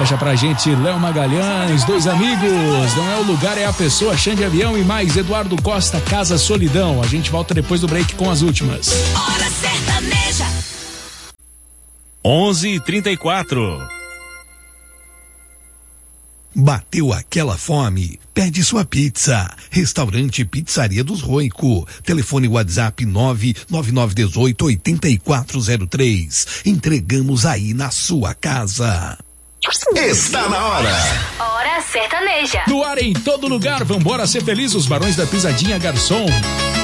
Fecha pra gente Léo Magalhães, Dois Amigos, Não É o Lugar, É a Pessoa, Xande Avião e mais Eduardo Costa, Casa Solidão. A gente volta depois do break com as últimas. Hora Sertaneja. 11h34. Bateu aquela fome? Pede sua pizza. Restaurante Pizzaria dos Roico. Telefone WhatsApp 99918-8403. Entregamos aí na sua casa. Está na hora. Hora Sertaneja. No ar em todo lugar, vambora ser feliz, os Barões da Pisadinha Garçom.